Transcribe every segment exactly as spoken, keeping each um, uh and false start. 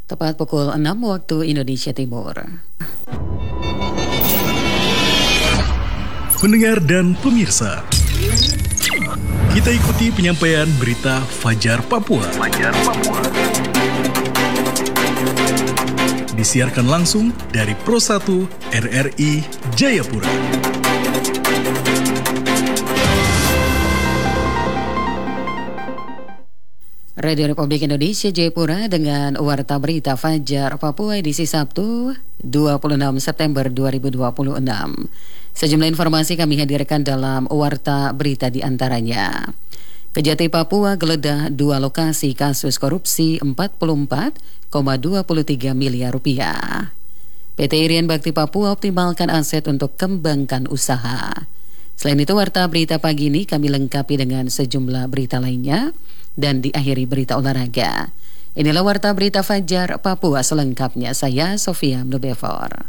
Tepat pukul enam waktu Indonesia Timur. Pendengar dan pemirsa, kita ikuti penyampaian berita Fajar Papua. Fajar Papua. Disiarkan langsung dari Pro satu R R I Jayapura. Radio Republik Indonesia Jayapura dengan Warta Berita Fajar Papua edisi Sabtu dua puluh enam September dua ribu dua puluh enam. Sejumlah informasi kami hadirkan dalam Warta Berita di antaranya. Kejati Papua geledah dua lokasi kasus korupsi empat puluh empat koma dua tiga miliar rupiah. P T Irian Bakti Papua optimalkan aset untuk kembangkan usaha. Selain itu, Warta Berita pagi ini kami lengkapi dengan sejumlah berita lainnya dan diakhiri berita olahraga. Inilah Warta Berita Fajar Papua selengkapnya. Saya Sofia Mnubefor.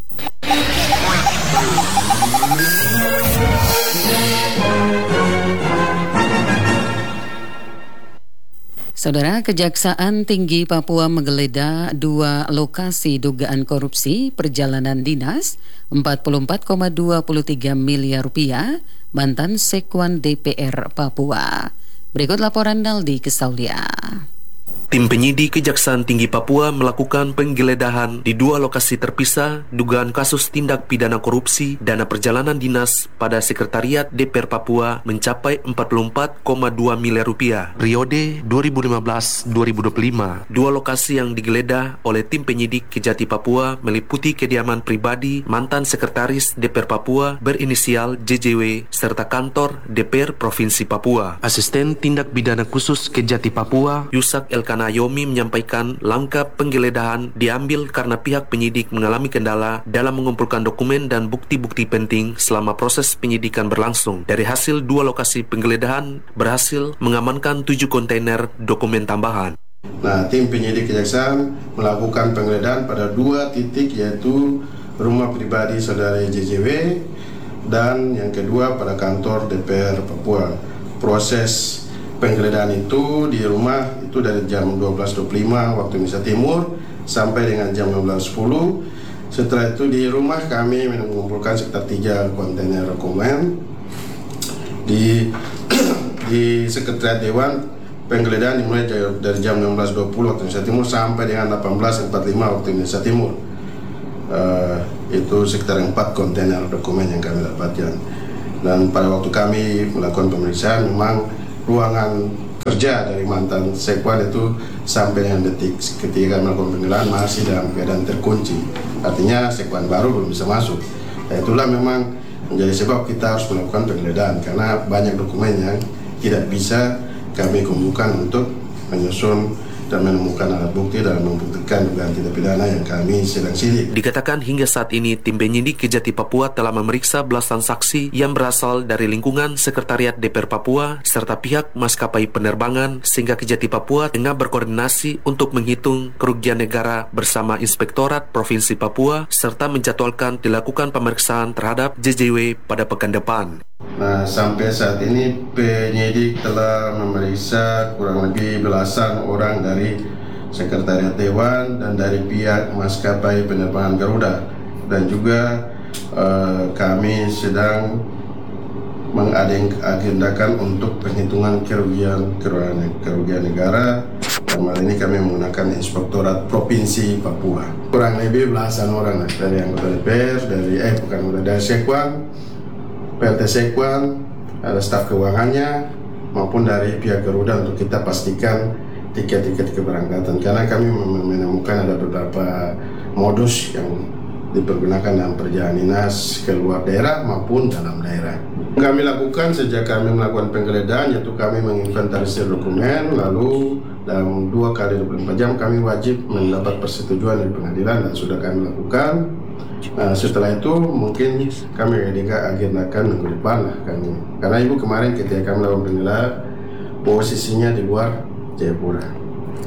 Saudara, Kejaksaan Tinggi Papua menggeledah dua lokasi dugaan korupsi perjalanan dinas empat puluh empat koma dua tiga miliar rupiah mantan Sekwan D P R Papua. Berikut laporan Naldi Kesaulia. Tim penyidik Kejaksaan Tinggi Papua melakukan penggeledahan di dua lokasi terpisah dugaan kasus tindak pidana korupsi dana perjalanan dinas pada Sekretariat D P R Papua mencapai empat puluh empat koma dua miliar rupiah periode dua ribu lima belas sampai dua ribu dua puluh lima. Dua lokasi yang digeledah oleh tim penyidik Kejati Papua meliputi kediaman pribadi mantan Sekretaris D P R Papua berinisial J J W serta kantor D P R Provinsi Papua. Asisten Tindak Pidana Khusus Kejati Papua Yusak Elkana Nayomi menyampaikan langkah penggeledahan diambil karena pihak penyidik mengalami kendala dalam mengumpulkan dokumen dan bukti-bukti penting selama proses penyidikan berlangsung. Dari hasil dua lokasi penggeledahan berhasil mengamankan tujuh kontainer dokumen tambahan. Nah, tim penyidik Kejaksaan melakukan penggeledahan pada dua titik, yaitu rumah pribadi saudara J J W dan yang kedua pada kantor D P R Papua. Proses penggeledahan itu di rumah itu dari jam dua belas dua puluh lima waktu Indonesia Timur sampai dengan jam lima belas sepuluh. Setelah itu di rumah kami mengumpulkan sekitar tiga kontainer dokumen. Di di Sekretariat Dewan penggeledahan dimulai dari jam enam belas dua puluh waktu Indonesia Timur sampai dengan delapan belas empat puluh lima waktu Indonesia Timur. Uh, itu sekitar empat kontainer dokumen yang kami dapatkan. Dan pada waktu kami melakukan pemeriksaan memang ruangan kerja dari mantan Sekwan itu sampai dengan detik ketika melakukan penggeledahan masih dalam keadaan terkunci. Artinya Sekwan baru belum bisa masuk. Nah, itulah memang menjadi sebab kita harus melakukan penggeledahan karena banyak dokumen yang tidak bisa kami kumpulkan untuk menyusun dan menemukan alat bukti dalam membuktikan dugaan tindak pidana yang kami sedang sidik. Dikatakan hingga saat ini tim penyidik Kejati Papua telah memeriksa belasan saksi yang berasal dari lingkungan Sekretariat D P R Papua serta pihak maskapai penerbangan sehingga Kejati Papua tengah berkoordinasi untuk menghitung kerugian negara bersama Inspektorat Provinsi Papua serta menjadwalkan dilakukan pemeriksaan terhadap J J W pada pekan depan. Nah, sampai saat ini penyidik telah memeriksa kurang lebih belasan orang dari Sekretariat Dewan dan dari pihak maskapai penerbangan Garuda, dan juga uh, kami sedang mengagendakan untuk penghitungan kerugian kerugian, kerugian negara. Dan malam ini kami menggunakan Inspektorat Provinsi Papua. Kurang lebih belasan orang dari anggota D P R, dari eh bukan anggota dari Sekwan, P L T Sekwan, ada staf keuangannya maupun dari pihak Garuda untuk kita pastikan tiket-tiket keberangkatan, karena kami menemukan ada beberapa modus yang dipergunakan dalam perjalanan dinas ke luar daerah maupun dalam daerah. Kami lakukan sejak kami melakukan penggeledahan, yaitu kami menginventarisir dokumen, lalu dalam dua kali dua puluh empat jam kami wajib mendapat persetujuan dari pengadilan dan sudah kami lakukan. Nah, setelah itu mungkin kami agendakan minggu depan lah kami. Karena ibu kemarin ketika kami melakukan penggeledahan posisinya di luar Jayapura.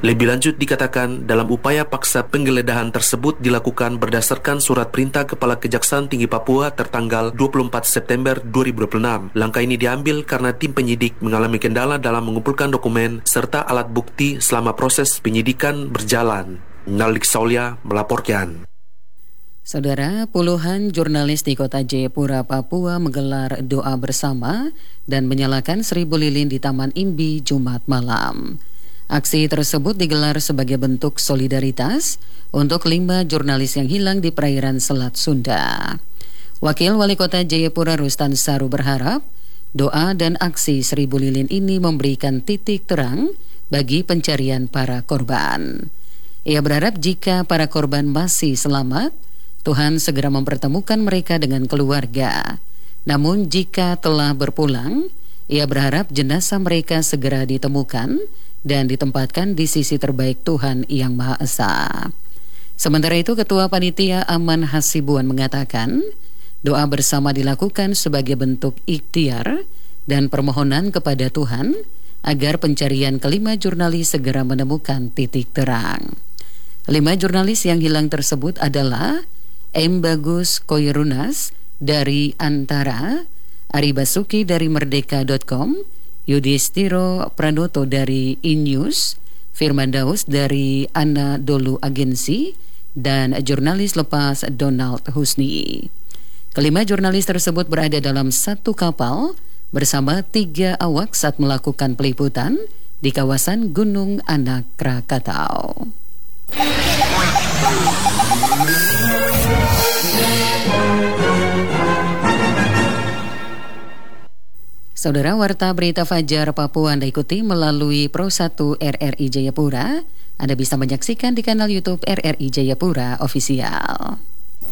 Lebih lanjut dikatakan dalam upaya paksa penggeledahan tersebut dilakukan berdasarkan surat perintah Kepala Kejaksaan Tinggi Papua tertanggal dua puluh empat September dua ribu dua puluh enam. Langkah ini diambil karena tim penyidik mengalami kendala dalam mengumpulkan dokumen serta alat bukti selama proses penyidikan berjalan. Nalik Saulia melaporkan. Saudara, puluhan jurnalis di kota Jayapura, Papua menggelar doa bersama dan menyalakan seribu lilin di Taman Imbi Jumat malam. Aksi tersebut digelar sebagai bentuk solidaritas untuk lima jurnalis yang hilang di perairan Selat Sunda. Wakil Wali Kota Jayapura Rustan Saru berharap doa dan aksi seribu lilin ini memberikan titik terang bagi pencarian para korban. Ia berharap jika para korban masih selamat, Tuhan segera mempertemukan mereka dengan keluarga. Namun jika telah berpulang, ia berharap jenazah mereka segera ditemukan dan ditempatkan di sisi terbaik Tuhan Yang Maha Esa. Sementara itu, Ketua Panitia Aman Hasibuan mengatakan, doa bersama dilakukan sebagai bentuk ikhtiar dan permohonan kepada Tuhan agar pencarian kelima jurnalis segera menemukan titik terang. Lima jurnalis yang hilang tersebut adalah M. Bagus Koirunas dari Antara, Ari Basuki dari Merdeka dot com, Yudhistiro Pranoto dari INews, Firman Daus dari Anadolu Agensi, dan jurnalis lepas Donald Husni. Kelima jurnalis tersebut berada dalam satu kapal bersama tiga awak saat melakukan peliputan di kawasan Gunung Anak Krakatau. Saudara, Warta Berita Fajar Papua Anda ikuti melalui Pro satu R R I Jayapura. Anda bisa menyaksikan di kanal YouTube R R I Jayapura Official.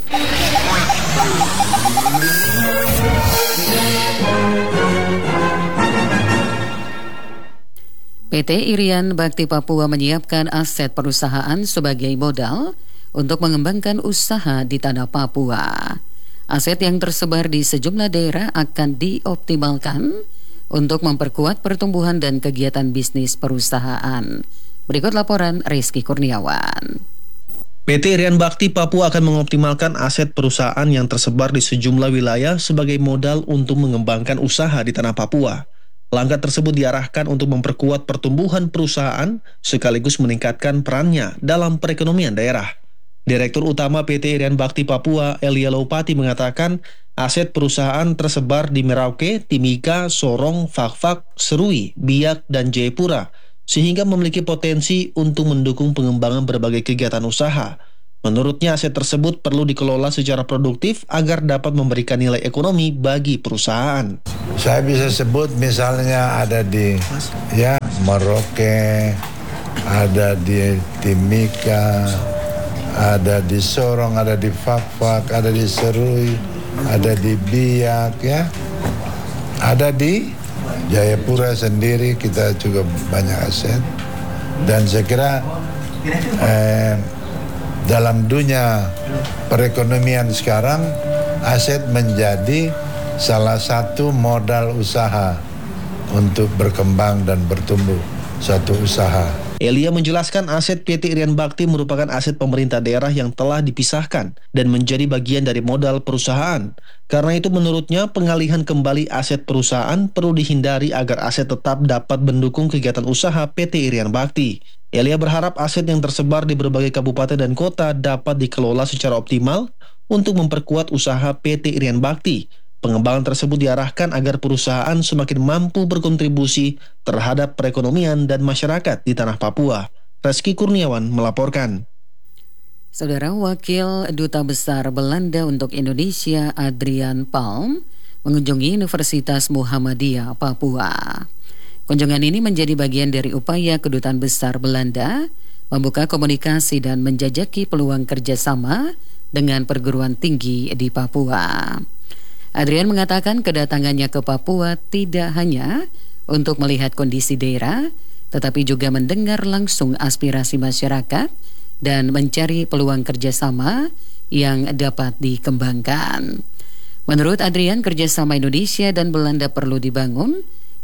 P T Irian Bakti Papua menyiapkan aset perusahaan sebagai modal untuk mengembangkan usaha di tanah Papua. Aset yang tersebar di sejumlah daerah akan dioptimalkan untuk memperkuat pertumbuhan dan kegiatan bisnis perusahaan. Berikut laporan Rizky Kurniawan. P T Irian Bakti Papua akan mengoptimalkan aset perusahaan yang tersebar di sejumlah wilayah sebagai modal untuk mengembangkan usaha di tanah Papua. Langkah tersebut diarahkan untuk memperkuat pertumbuhan perusahaan sekaligus meningkatkan perannya dalam perekonomian daerah. Direktur Utama P T Irian Bakti Papua, Elia Laupati mengatakan aset perusahaan tersebar di Merauke, Timika, Sorong, Fakfak, Serui, Biak, dan Jayapura, sehingga memiliki potensi untuk mendukung pengembangan berbagai kegiatan usaha. Menurutnya aset tersebut perlu dikelola secara produktif agar dapat memberikan nilai ekonomi bagi perusahaan. Saya bisa sebut misalnya ada di ya Merauke, ada di Timika, ada di Sorong, ada di Fakfak, ada di Serui, ada di Biak, ya, ada di Jayapura sendiri kita juga banyak aset. Dan saya kira eh, dalam dunia perekonomian sekarang aset menjadi salah satu modal usaha untuk berkembang dan bertumbuh suatu usaha. Elia menjelaskan aset P T Irian Bakti merupakan aset pemerintah daerah yang telah dipisahkan dan menjadi bagian dari modal perusahaan. Karena itu menurutnya pengalihan kembali aset perusahaan perlu dihindari agar aset tetap dapat mendukung kegiatan usaha P T Irian Bakti. Elia berharap aset yang tersebar di berbagai kabupaten dan kota dapat dikelola secara optimal untuk memperkuat usaha P T Irian Bakti. Pengembangan tersebut diarahkan agar perusahaan semakin mampu berkontribusi terhadap perekonomian dan masyarakat di tanah Papua. Rizky Kurniawan melaporkan. Saudara, Wakil Duta Besar Belanda untuk Indonesia Adrian Palm mengunjungi Universitas Muhammadiyah Papua. Kunjungan ini menjadi bagian dari upaya Kedutaan Besar Belanda membuka komunikasi dan menjajaki peluang kerjasama dengan perguruan tinggi di Papua. Adrian mengatakan kedatangannya ke Papua tidak hanya untuk melihat kondisi daerah, tetapi juga mendengar langsung aspirasi masyarakat dan mencari peluang kerjasama yang dapat dikembangkan. Menurut Adrian, kerjasama Indonesia dan Belanda perlu dibangun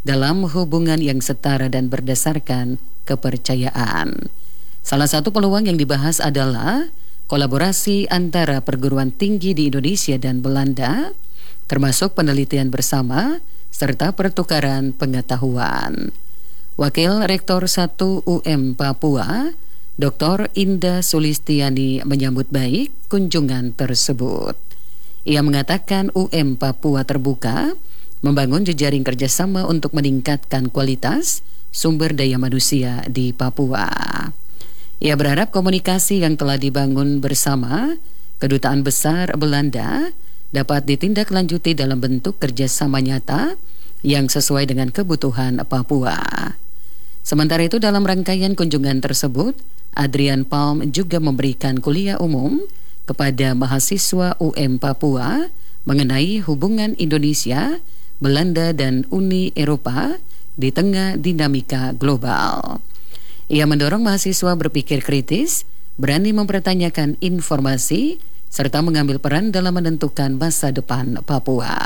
dalam hubungan yang setara dan berdasarkan kepercayaan. Salah satu peluang yang dibahas adalah kolaborasi antara perguruan tinggi di Indonesia dan Belanda, termasuk penelitian bersama serta pertukaran pengetahuan. Wakil Rektor satu U M Papua, Doktor Indah Sulistiani menyambut baik kunjungan tersebut. Ia mengatakan U M Papua terbuka membangun jejaring kerjasama untuk meningkatkan kualitas sumber daya manusia di Papua. Ia berharap komunikasi yang telah dibangun bersama Kedutaan Besar Belanda dapat ditindaklanjuti dalam bentuk kerjasama nyata yang sesuai dengan kebutuhan Papua. Sementara itu, dalam rangkaian kunjungan tersebut, Adrian Palm juga memberikan kuliah umum kepada mahasiswa U M Papua mengenai hubungan Indonesia, Belanda, dan Uni Eropa di tengah dinamika global. Ia mendorong mahasiswa berpikir kritis, berani mempertanyakan informasi, serta mengambil peran dalam menentukan masa depan Papua.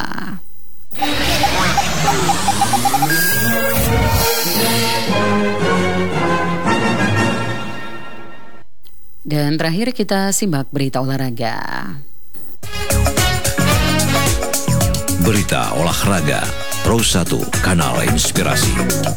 Dan terakhir kita simak berita olahraga. Berita olahraga Pro satu Kanal Inspirasi.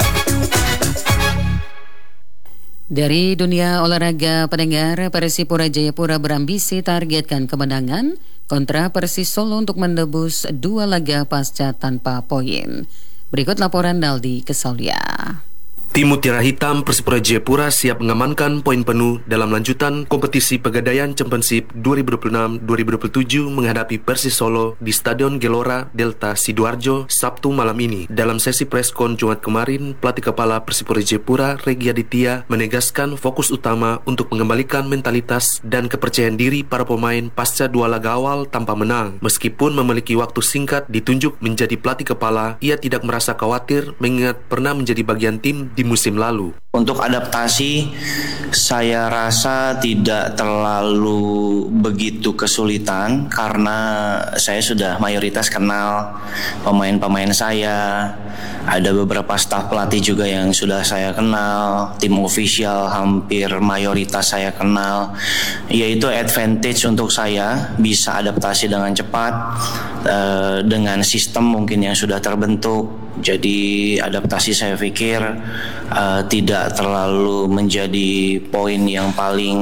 Dari dunia olahraga pendengar, Persipura Jayapura berambisi targetkan kemenangan kontra Persis Solo untuk menebus dua laga pasca tanpa poin. Berikut laporan Naldi Kesaulia. Tim Mutiara Hitam Persipura Jayapura siap mengamankan poin penuh dalam lanjutan kompetisi Pegadaian Championship dua ribu dua puluh enam dua ribu dua puluh tujuh menghadapi Persis Solo di Stadion Gelora Delta Sidoarjo Sabtu malam ini. Dalam sesi preskon Jumat kemarin, pelatih kepala Persipura Jayapura Regi Aditya menegaskan fokus utama untuk mengembalikan mentalitas dan kepercayaan diri para pemain pasca dua laga awal tanpa menang. Meskipun memiliki waktu singkat ditunjuk menjadi pelatih kepala, ia tidak merasa khawatir mengingat pernah menjadi bagian tim di musim lalu. Untuk adaptasi, saya rasa tidak terlalu begitu kesulitan karena saya sudah mayoritas kenal pemain-pemain saya. Ada beberapa staf pelatih juga yang sudah saya kenal, tim official hampir mayoritas saya kenal. Yaitu advantage untuk saya bisa adaptasi dengan cepat uh, dengan sistem mungkin yang sudah terbentuk. Jadi adaptasi saya pikir uh, tidak terlalu menjadi poin yang paling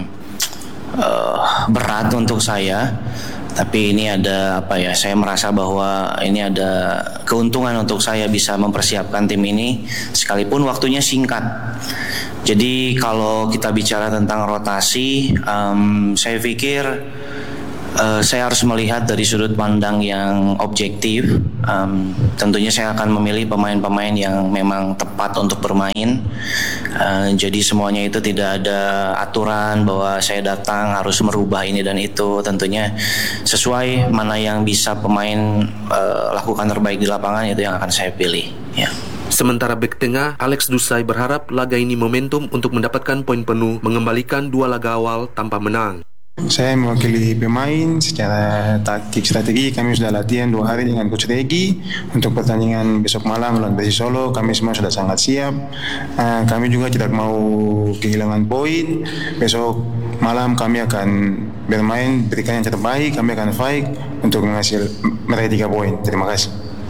uh, berat untuk saya. Tapi ini ada apa ya? Saya merasa bahwa ini ada keuntungan untuk saya bisa mempersiapkan tim ini, sekalipun waktunya singkat. Jadi kalau kita bicara tentang rotasi, um, saya pikir uh, saya harus melihat dari sudut pandang yang objektif. Um, tentunya saya akan memilih pemain-pemain yang memang tepat untuk bermain. Uh, jadi semuanya itu tidak ada aturan bahwa saya datang harus merubah ini dan itu. Tentunya sesuai mana yang bisa pemain uh, lakukan terbaik di lapangan, itu yang akan saya pilih. Ya. Sementara bek tengah Alex Dusai berharap laga ini momentum untuk mendapatkan poin penuh, mengembalikan dua laga awal tanpa menang. Saya mewakili pemain secara taktik strategi. Kami sudah latihan dua hari dengan coach Regi untuk pertandingan besok malam melawan Persis Solo. Kami semua sudah sangat siap. Uh, kami juga tidak mau kehilangan poin. Besok malam kami akan bermain, berikan yang terbaik. Kami akan fight untuk menghasil meraih tiga poin. Terima kasih.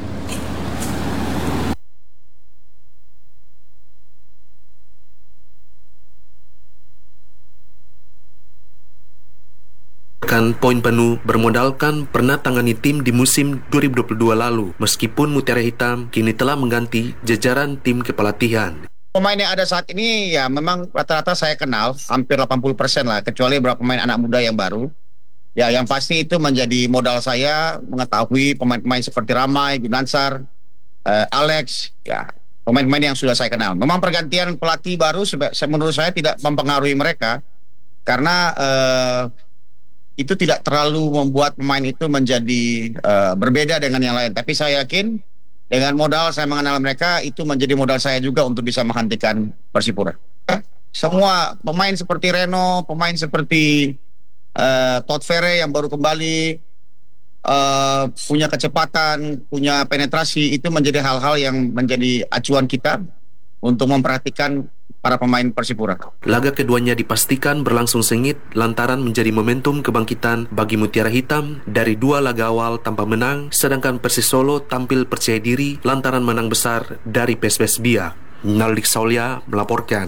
Poin penuh bermodalkan pernah tangani tim di musim dua ribu dua puluh dua lalu, meskipun Mutiara Hitam kini telah mengganti jajaran tim kepelatihan. Pemain yang ada saat ini ya memang rata-rata saya kenal, hampir delapan puluh persen lah, kecuali beberapa pemain anak muda yang baru. Ya, yang pasti itu menjadi modal saya mengetahui pemain-pemain seperti Ramai, Gunansar, uh, Alex, ya pemain-pemain yang sudah saya kenal. Memang pergantian pelatih baru menurut saya tidak mempengaruhi mereka karena uh, itu tidak terlalu membuat pemain itu menjadi uh, berbeda dengan yang lain. Tapi saya yakin dengan modal saya mengenal mereka, itu menjadi modal saya juga untuk bisa menghentikan Persipura. Semua pemain seperti Reno, pemain seperti uh, Todd Ferre yang baru kembali, uh, punya kecepatan, punya penetrasi, itu menjadi hal-hal yang menjadi acuan kita untuk memperhatikan para pemain Persipura. Laga keduanya dipastikan berlangsung sengit lantaran menjadi momentum kebangkitan bagi Mutiara Hitam dari dua laga awal tanpa menang, sedangkan Persis Solo tampil percaya diri lantaran menang besar dari P S B S Biak. Naldik Saulia melaporkan.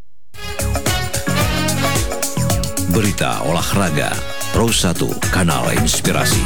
Berita olahraga Pro satu Kanal Inspirasi.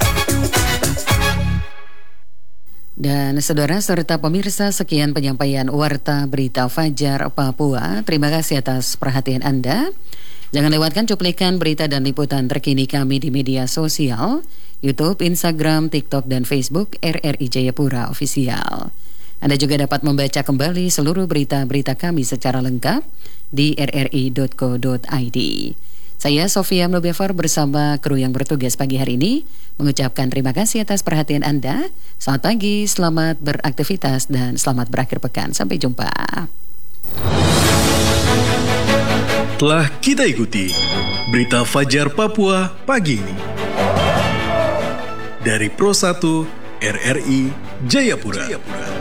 Dan saudara serta pemirsa, sekian penyampaian Warta Berita Fajar Papua. Terima kasih atas perhatian Anda. Jangan lewatkan cuplikan berita dan liputan terkini kami di media sosial, YouTube, Instagram, TikTok, dan Facebook R R I Jayapura Official. Anda juga dapat membaca kembali seluruh berita-berita kami secara lengkap di r r i dot co dot i d. Saya Sofia Mlobevar bersama kru yang bertugas pagi hari ini mengucapkan terima kasih atas perhatian Anda. Selamat pagi, selamat beraktivitas, dan selamat berakhir pekan. Sampai jumpa. Telah kita ikuti Berita Fajar Papua pagi ini dari Pro satu R R I Jayapura.